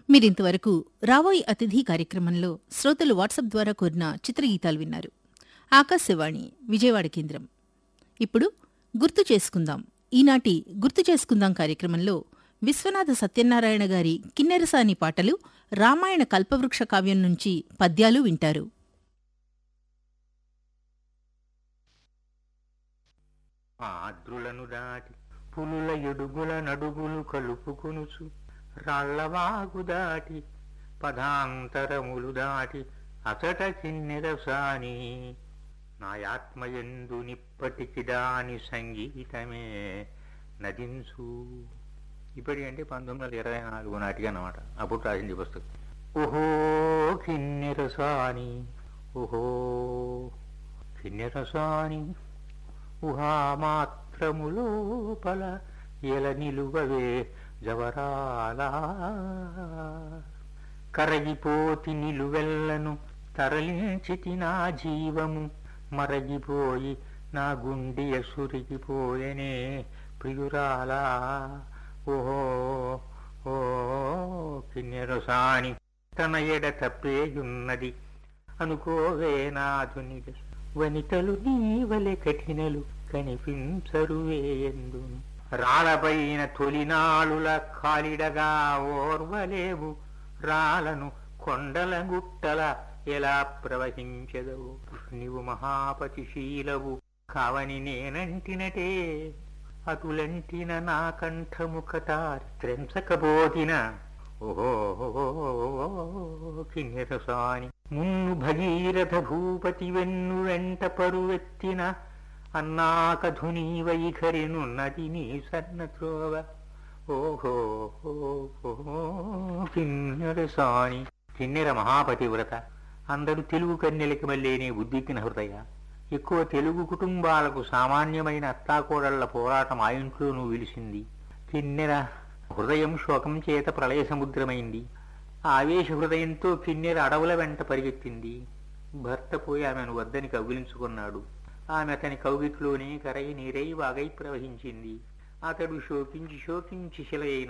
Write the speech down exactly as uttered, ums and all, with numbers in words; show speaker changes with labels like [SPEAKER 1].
[SPEAKER 1] మీరింతవరకు రాబోయే అతిథి కార్యక్రమంలో శ్రోతలు వాట్సాప్ ద్వారా కోరిన చిత్రగీతాలు విన్నారు. ఆకాశవాణి విజయవాడ కేంద్రం. ఇప్పుడు గుర్తు చేసుకుందాం. ఈనాటి గుర్తు చేసుకుందాం కార్యక్రమంలో విశ్వనాథ సత్యనారాయణ గారి కిన్నెరసాని పాటలు, రామాయణ కల్పవృక్ష కావ్యం నుంచి పద్యాలు వింటారు.
[SPEAKER 2] ఆద్రులను దాటి పులుల ఎడుగుల నడుగులు కలుపుకొనుచు, రాళ్లవాగు దాటి పదాంతరములు దాటి అచట కిన్నెరసాని, నాయాత్మయందు నిప్పటికి దాని సంగీతమే నదించు. ఇప్పటి అంటే పంతొమ్మిది వందల ఇరవై నాలుగు నాటికి అన్నమాట. అప్పుడు రాసింది పుస్తకం. ఓహో కిన్నెరసాని, ఓహో కిన్నెరసాని, ఊహా మాత్రములోపల ఎల నిలువవే జవరాలా, కరగిపోతి నిలువెల్లను తరలించితి నా జీవము, మరగిపోయి నా గుండె సురిగిపోయనే ప్రియురాలా. ఓహో ఓ కిన్నెరసాని, తన ఎడ తప్పేయున్నది అనుకోవే నాథుని, వనితలు నీవలె కఠినలు కనిపించరువేందును, రాళ్ళపైన తొలినాళుల కాలిడగా ఓర్వలేవు, రాలను కొండల గుట్టల ఎలా ప్రవహించదవు, నీవు మహాపతిశీలవు కావని నేనంటినటే, అటులంటిన నా కంఠము కటారి త్రెంచకబోతిన. ఓహో కిన్నెరసాని, మున్ను భగీరథ భూపతి వెన్ను వెంట పరువెత్తిన, అన్నాకధుని వైఖరినున్నది నీ సన్న త్రోవ. ఓహో కిన్నెరసాని. కిన్నెర మహాపతివ్రత, అందరూ తెలుగు కన్యలకి మళ్ళీనే ఉద్విగ్న హృదయ. ఎక్కువ తెలుగు కుటుంబాలకు సామాన్యమైన అత్తాకోడళ్ల పోరాటం ఆ ఇంట్లోనూ విలిసింది. కిన్నెర హృదయం శోకం చేత ప్రళయ సముద్రమైంది. ఆవేశ హృదయంతో కిన్నెర అడవుల వెంట పరిగెత్తింది. భర్త పోయి ఆమెను వద్దని కౌగిలించుకున్నాడు. ఆమె అతని కౌగిట్లోనే కరయి నీరై వాగై ప్రవహించింది. అతడు శోకించి శోకించి శిలయైన